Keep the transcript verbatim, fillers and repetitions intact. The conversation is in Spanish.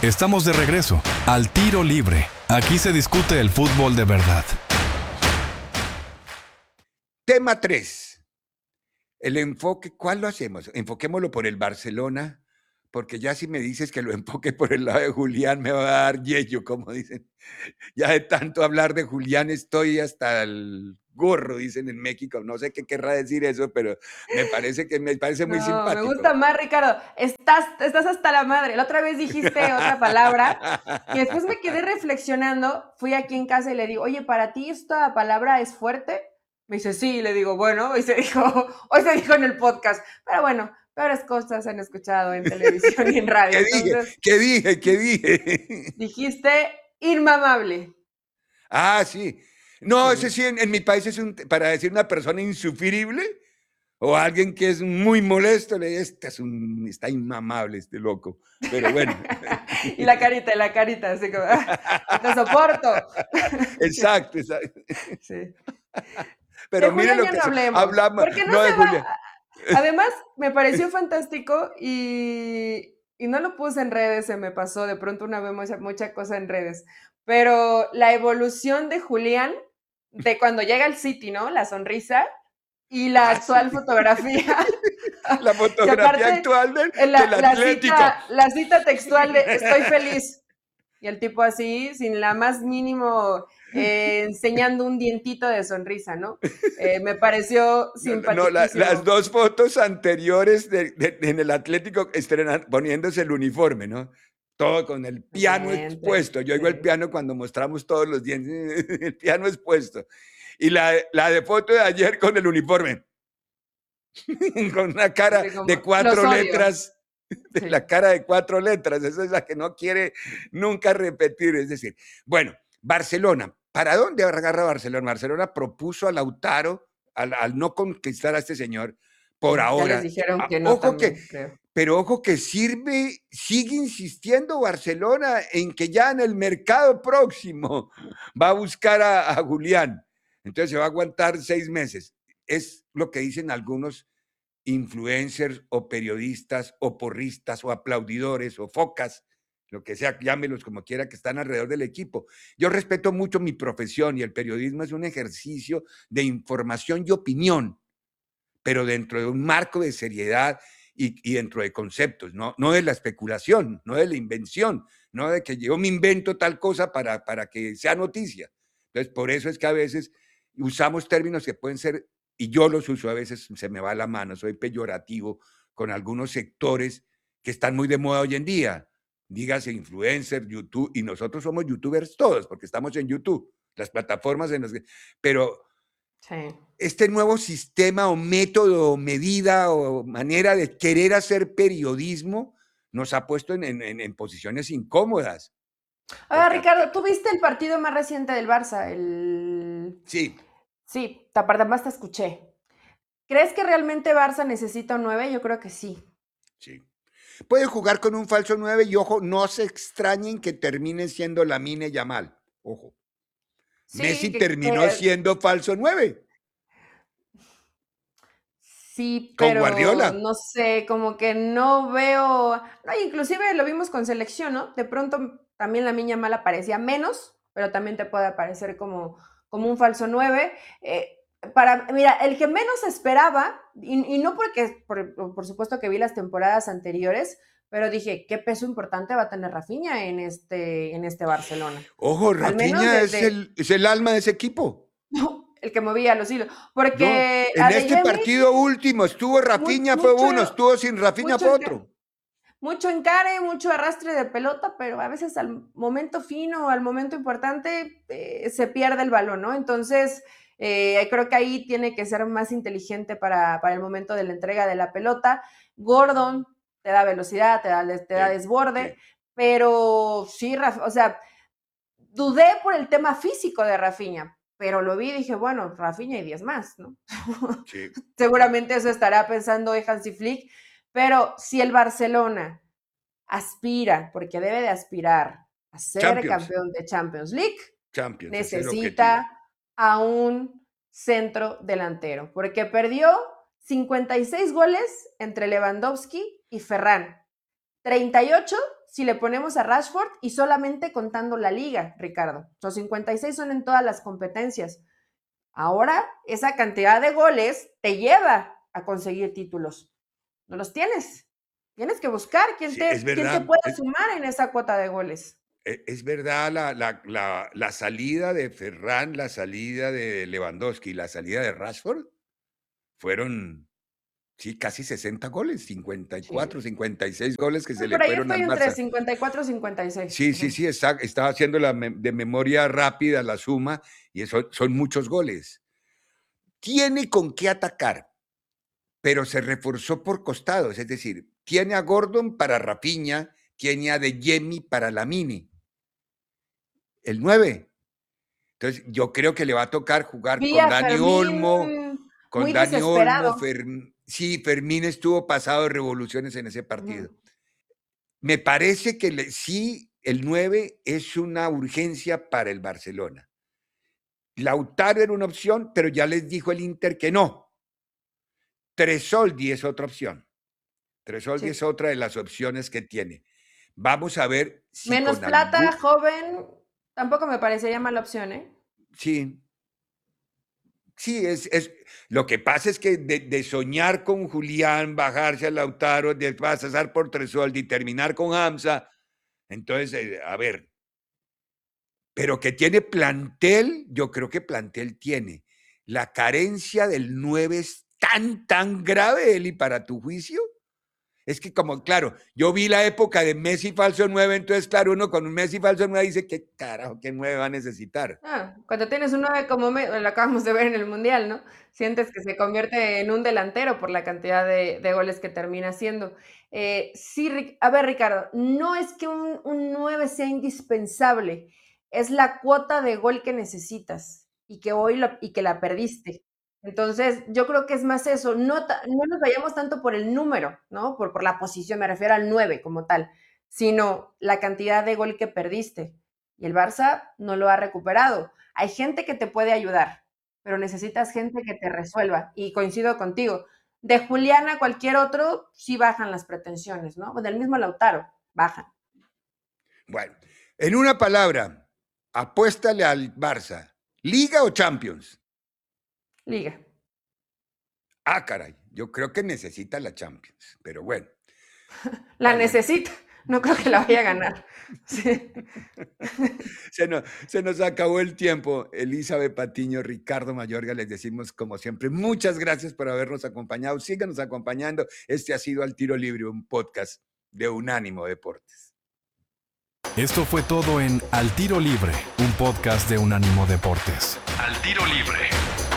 Estamos de regreso al Tiro Libre. Aquí se discute el fútbol de verdad. Tema tres. El enfoque, ¿cuál lo hacemos? Enfoquémoslo por el Barcelona, porque ya si me dices que lo enfoque por el lado de Julián me va a dar yello, como dicen. Ya de tanto hablar de Julián estoy hasta el gorro, dicen en México. No sé qué querrá decir eso, pero me parece que me parece muy No, simpático. me gusta más, Ricardo. Estás, estás hasta la madre. La otra vez dijiste otra palabra y después me quedé reflexionando. Fui aquí en casa y le digo, oye, ¿para ti esta palabra es fuerte? Me dice, sí, y le digo, bueno, hoy se dijo, hoy se dijo en el podcast. Pero bueno, peores cosas han escuchado en televisión y en radio. ¿Qué dije? Entonces, ¿Qué dije? ¿Qué dije? dijiste inmamable. Ah, sí. No, Sí. ese sí, en, en mi país es un, para decir una persona insufrible o alguien que es muy molesto, le dice, este es un, está inmamable este loco. Pero bueno. Y la carita, y la carita, así como, "Ah, no te soporto". Exacto, exacto. Sí. Pero De mire Julián lo ya que no se- hablemos, hablamos, porque no no de se Julián. va. Además, me pareció fantástico y, y no lo puse en redes, se me pasó, de pronto una vez mucha, mucha cosa en redes, pero la evolución de Julián, de cuando llega al City, ¿no? La sonrisa y la Ah, actual sí. fotografía. La Que fotografía aparte, actual del, en la, del la Atlético. cita, la cita textual de estoy feliz. Y el tipo así, sin la más mínimo, eh, enseñando un dientito de sonrisa, ¿no? Eh, me pareció No, no, no, la- las simpaticísimo. dos fotos anteriores de- de- en el Atlético estrenan, poniéndose el uniforme, ¿no? Todo con el piano Excelente, expuesto. Yo oigo el sí. piano cuando mostramos todos los dientes, el piano expuesto. Y la, la de foto de ayer con el uniforme, con una cara Así como, de los cuatro odio. letras, de Sí. la cara de cuatro letras. Esa es la que no quiere nunca repetir. Es decir, bueno, Barcelona. ¿Para dónde agarra Barcelona? Barcelona propuso a Lautaro, al, al no conquistar a este señor, por Ya les ahora. dijeron Ah, que no ojo que, también, creo. pero ojo que sirve, sigue insistiendo Barcelona en que ya en el mercado próximo va a buscar a, a Julián. Entonces se va a aguantar seis meses. Es lo que dicen algunos influencers o periodistas o porristas o aplaudidores o focas, lo que sea, llámelos como quiera, que están alrededor del equipo. Yo respeto mucho mi profesión y el periodismo es un ejercicio de información y opinión, pero dentro de un marco de seriedad y, y dentro de conceptos, ¿no? No de la especulación, no de la invención, no de que yo me invento tal cosa para, para que sea noticia. Entonces, por eso es que a veces usamos términos que pueden ser, y yo los uso, a veces se me va la mano, soy peyorativo con algunos sectores que están muy de moda hoy en día. Dígase influencer, YouTube, y nosotros somos youtubers todos, porque estamos en YouTube, las plataformas en las que... Pero Sí. este nuevo sistema o método o medida o manera de querer hacer periodismo nos ha puesto en, en, en posiciones incómodas. Ahora, Porque, Ricardo, ¿tú viste el partido más reciente del Barça? El... sí, Sí, te- aparte más te escuché. ¿Crees que realmente Barça necesita un nueve? Yo creo que sí. sí. Puede jugar con un falso nueve y ojo, no se extrañen que termine siendo Lamine Yamal. Ojo. Sí, Messi que, terminó que- siendo falso nueve sí, con pero Guardiola. no sé, como que no veo, no, inclusive lo vimos con selección, ¿no? De pronto también la Miña Mala parecía menos, pero también te puede aparecer como, como un falso nueve. Eh, para, mira, el que menos esperaba, y, y no porque, por, por supuesto que vi las temporadas anteriores, pero dije, ¿qué peso importante va a tener Rafinha en este, en este Barcelona? Ojo, Al menos Rafinha es desde el, es el alma de ese equipo. el que movía los hilos, No, porque en a De este Jong partido último estuvo mu- Rafinha, fue mucho, uno, estuvo sin Rafinha, mucho, fue enca- otro. mucho encare, mucho arrastre de pelota, pero a veces al momento fino, al momento importante, eh, se pierde el balón, ¿no? Entonces, eh, creo que ahí tiene que ser más inteligente para, para el momento de la entrega de la pelota. Gordon te da velocidad, te da, te da Sí, desborde, sí, pero sí, Raf- o sea, dudé por el tema físico de Rafinha, pero lo vi y dije, bueno, Rafinha y diez más, ¿no? sí. Seguramente eso estará pensando Hansi Flick, pero si el Barcelona aspira, porque debe de aspirar a ser Champions, campeón de Champions League, Champions, ese es el objetivo. necesita a un centro delantero, porque perdió cincuenta y seis goles entre Lewandowski y Ferran, treinta y ocho si le ponemos a Rashford y solamente contando la liga, Ricardo. Los cincuenta y seis son en todas las competencias. Ahora, esa cantidad de goles te lleva a conseguir títulos. No los tienes. Tienes que buscar quién, Sí, te, es quién te verdad. pueda Es, sumar en esa cuota de goles. e- es verdad la, la, la, la salida de Ferran, la salida de Lewandowski, la salida de Rashford fueron, sí, casi sesenta goles, cincuenta y cuatro, Sí. cincuenta y seis goles que se le Por ahí fueron al estoy entre Barça. cincuenta y cuatro y cincuenta y seis. Sí, sí, Ujú. sí, está- estaba haciendo la me- de memoria rápida la suma y eso son muchos goles. Tiene con qué atacar, pero se reforzó por costados, es decir, tiene a Gordon para Rafinha, tiene a De Jemi para Lamine, el nueve. Entonces, yo creo que le va a tocar jugar Vi con a Dani Fermín Olmo, con muy Dani Olmo, desesperado. Ferm- sí, Fermín estuvo pasado de revoluciones en ese partido. Ujú. Me parece que le- sí, el nueve es una urgencia para el Barcelona. Lautaro era una opción, pero ya les dijo el Inter que no. Tresoldi es otra opción. Tresoldi es Sí. otra de las opciones que tiene. Vamos a ver si Menos con plata, algún... joven, tampoco me parecería mala opción, ¿eh? Sí, sí, es, es... Lo que pasa es que de, de soñar con Julián, bajarse a Lautaro, de pasar por Tresoldi, terminar con Hamza, entonces, eh, a ver, pero que tiene plantel, yo creo que plantel tiene. La carencia del nueve es tan, tan grave, Eli, para tu juicio. Es que como, claro, yo vi la época de Messi falso nueve, entonces, claro, uno con un Messi falso nueve dice, ¿qué carajo, qué nueve va a necesitar? Ah, cuando tienes un nueve como me lo acabamos de ver en el Mundial, ¿no? Sientes que se convierte en un delantero por la cantidad de de goles que termina haciendo. Eh, sí, Ric a ver, Ricardo, no es que un un nueve sea indispensable, es la cuota de gol que necesitas y que hoy lo y que la perdiste. Entonces, yo creo que es más eso, no ta no nos vayamos tanto por el número, ¿no? Por por la posición, me refiero al nueve como tal, sino la cantidad de gol que perdiste. Y el Barça no lo ha recuperado. Hay gente que te puede ayudar, pero necesitas gente que te resuelva. Y coincido contigo. De Julián a cualquier otro, sí bajan las pretensiones, ¿no? Del mismo Lautaro, bajan. Bueno, en una palabra, apuéstale al Barça, ¿Liga o Champions? Liga. Ah, caray, yo creo que necesita la Champions, pero bueno. La Bueno, necesita. No creo que la vaya a ganar. Sí. se nos, se nos acabó el tiempo. Elizabeth Patiño, Ricardo Mayorga, les decimos como siempre, muchas gracias por habernos acompañado. Síganos acompañando. Este ha sido Al Tiro Libre, un podcast de Unánimo Deportes. Esto fue todo en Al Tiro Libre, un podcast de Unánimo Deportes. Al Tiro Libre.